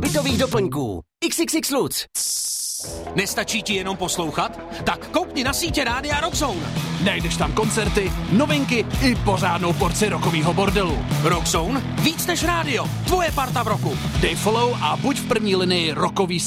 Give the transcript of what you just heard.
bytových doplňků. XXX Lutz. Nestačí ti jenom poslouchat? Tak koukni na sítě Rádia Rockzone. Najdeš tam koncerty, novinky i pořádnou porci rockovýho bordelu. Rockzone? Víc než rádio. Tvoje parta v roku. Dej follow a buď v první linii rockový